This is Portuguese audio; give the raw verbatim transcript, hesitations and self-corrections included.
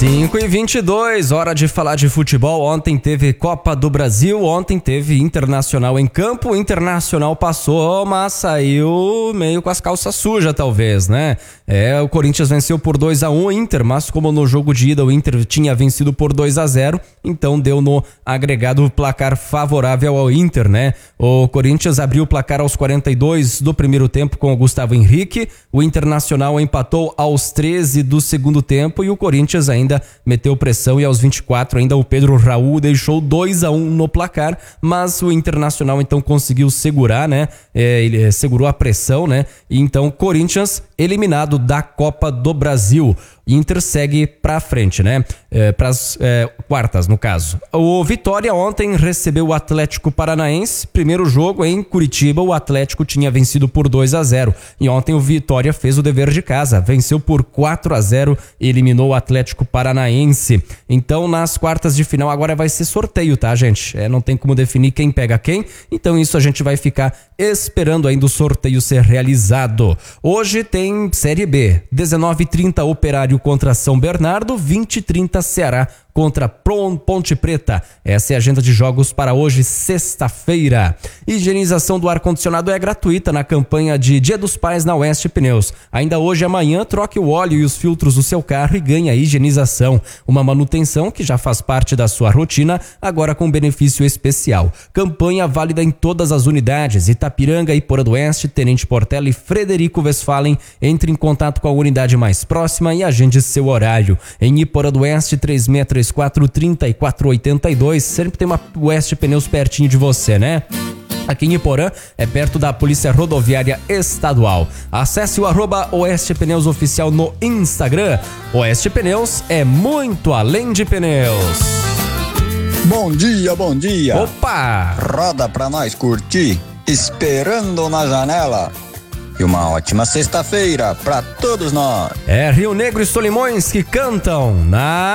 cinco e vinte e dois, hora de falar de futebol. Ontem teve Copa do Brasil, ontem teve Internacional em campo. O Internacional passou, mas saiu meio com as calças sujas, talvez, né? É, o Corinthians venceu por dois a um o Inter, mas como no jogo de ida o Inter tinha vencido por dois a zero, então deu no agregado placar favorável ao Inter, né? O Corinthians abriu o placar aos quarenta e dois do primeiro tempo com o Gustavo Henrique. O Internacional empatou aos treze do segundo tempo e o Corinthians ainda meteu pressão e aos vinte e quatro ainda o Pedro Raul deixou dois a um no placar, mas o Internacional então conseguiu segurar, né? É, ele segurou a pressão, né? E então Corinthians eliminado da Copa do Brasil. Inter segue pra frente, né? É, pras é, quartas, no caso. O Vitória ontem recebeu o Atlético Paranaense. Primeiro jogo em Curitiba, o Atlético tinha vencido por dois a zero. E ontem o Vitória fez o dever de casa. Venceu por quatro a zero e eliminou o Atlético Paranaense. Então, nas quartas de final, agora vai ser sorteio, tá, gente? É, não tem como definir quem pega quem. Então, isso a gente vai ficar esperando ainda o sorteio ser realizado. Hoje tem Série B. dezenove e trinta, Operário contra São Bernardo, vinte e trinta Ceará contra Ponte Preta. Essa é a agenda de jogos para hoje, sexta-feira. Higienização do ar-condicionado é gratuita na campanha de Dia dos Pais na Oeste Pneus. Ainda hoje e amanhã, troque o óleo e os filtros do seu carro e ganhe a higienização. Uma manutenção que já faz parte da sua rotina, agora com benefício especial. Campanha válida em todas as unidades: Itapiranga, Iporã do Oeste, Tenente Portela e Frederico Westphalen. Entre em contato com a unidade mais próxima e agende seu horário. Em Iporã do Oeste, três seis três quatro, três quatro oito dois. Sempre tem uma Oeste Pneus pertinho de você, né? Aqui em Iporã, é perto da Polícia Rodoviária Estadual. Acesse o arroba Oeste Pneus Oficial no Instagram. Oeste Pneus é muito além de pneus. Bom dia, bom dia. Opa! Roda pra nós curtir, Esperando na Janela. E uma ótima sexta-feira pra todos nós. É Rio Negro e Solimões que cantam na...